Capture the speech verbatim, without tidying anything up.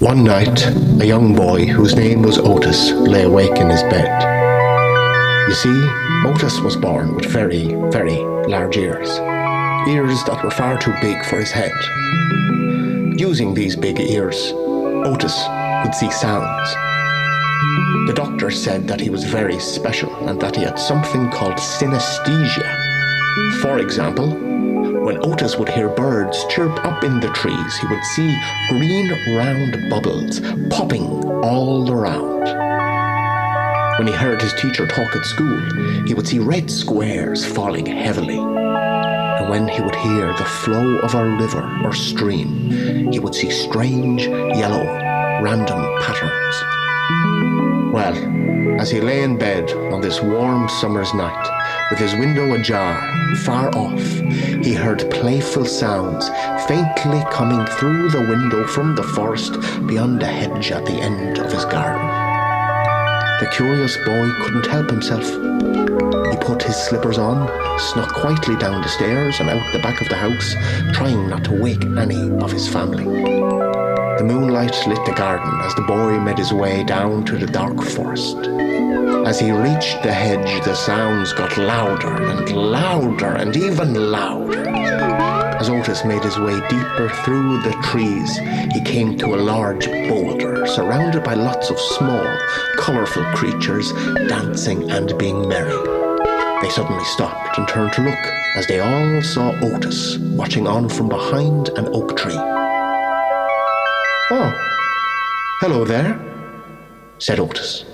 One night, a young boy whose name was Otis lay awake in his bed. You see, Otis was born with very, very large ears. Ears that were far too big for his head. Using these big ears, Otis could see sounds. The doctor said that he was very special and that he had something called synesthesia. For example, when Otis would hear birds chirp up in the trees, he would see green round bubbles popping all around. When he heard his teacher talk at school, he would see red squares falling heavily. And when he would hear the flow of a river or stream, he would see strange yellow random patterns. Well, as he lay in bed on this warm summer's night, with his window ajar, far off, he heard playful sounds faintly coming through the window from the forest beyond the hedge at the end of his garden. The curious boy couldn't help himself. He put his slippers on, snuck quietly down the stairs and out the back of the house, trying not to wake any of his family. The moonlight lit the garden as the boy made his way down to the dark forest. As he reached the hedge, the sounds got louder and louder and even louder. As Otis made his way deeper through the trees, he came to a large boulder surrounded by lots of small, colourful creatures dancing and being merry. They suddenly stopped and turned to look as they all saw Otis watching on from behind an oak tree. "Oh, hello there," said Otis.